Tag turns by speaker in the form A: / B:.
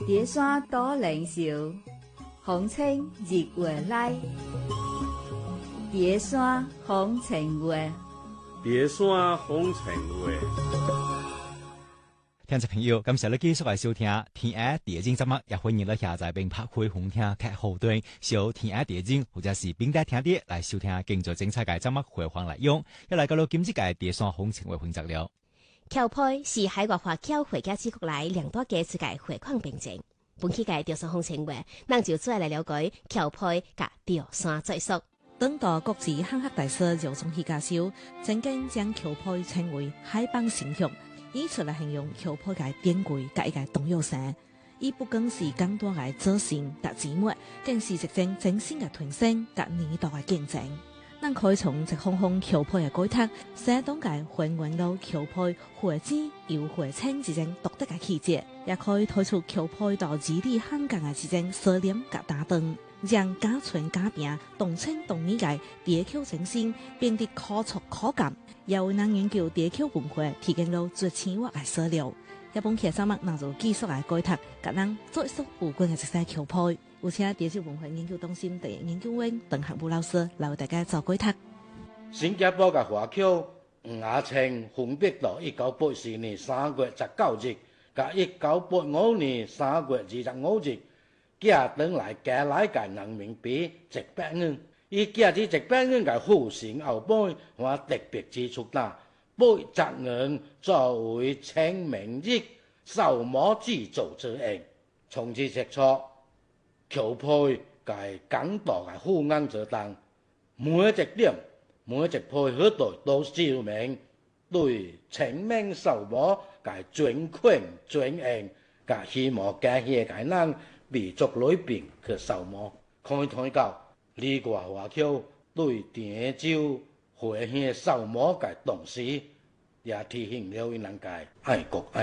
A: 蝶山多靈秀，風清日月來。蝶山風情月，
B: 蝶山風情月。
C: 聽眾朋友，感謝你繼續來收聽《天愛地經》節目，也歡迎你下載並拍開紅聽劇後段，小《天愛地經》或者是並帶聽啲來收聽更多精彩嘅節目回放內容。又來到了今次嘅蝶山風情月分析了。
D: 轎配是海外華僑回家之國來兩多嘅世界回礦並證。本期嘅蝶山風情月，咱就再來了解轎配甲蝶山再述。
E: 等到國際漢學大師姚宗熹教授曾經將轎配稱為海邦形象，以此來形容轎配嘅典故甲一個重要性。伊不僅是更多嘅造型甲字幕，更是一種精神嘅傳承甲年代嘅見證。咱可以從一項項轎配嘅改拓，寫當嘅還原到轎配回字又回稱之種獨特嘅氣節，也可以推出轎配到字裡漢間嘅之種收斂甲打燈，讓家傳家變動稱動意嘅蝶轎精神變得可觸可感，又為咱研究蝶轎文化提供了最淺薄嘅資料。一本劇上物，咱就繼續來改拓，甲咱做一束有關嘅一些轎配。有請蝶轎文化研究中心第一研究員鄧學武老師來為大家做改拓。
F: 新加坡嘅華僑吳亞青分別到1984年3月19日，甲1985年3月25日，寄轉來加拿大人民幣100元。伊寄至100元嘅付成後背，我特別指出啦，100元作為清明日掃墓祭祖之用，從此切磋。轎配嘅講道嘅富硬之當，每一點每一配合度都照明，對清明掃墓嘅尊權尊嚴，嘅希望家鄉嘅人民族裏邊去掃墓，可以睇到呢個華僑對蝶洲回鄉掃墓嘅同時，也體現了人嘅愛國愛